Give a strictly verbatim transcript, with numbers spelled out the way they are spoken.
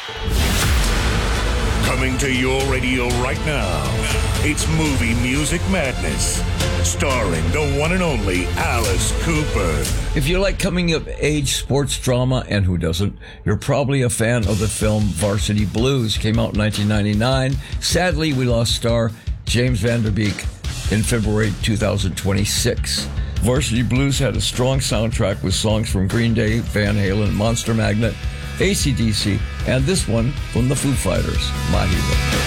Coming to your radio right now, it's Movie Music Madness, starring the one and only Alice Cooper. If you like coming-of-age sports drama, and who doesn't, you're probably a fan of the film Varsity Blues. Came out in nineteen ninety-nine. Sadly, we lost star James Van Der Beek in February twenty twenty-six. Varsity Blues had a strong soundtrack with songs from Green Day, Van Halen, Monster Magnet, A C D C, and this one from the Foo Fighters, My Hero.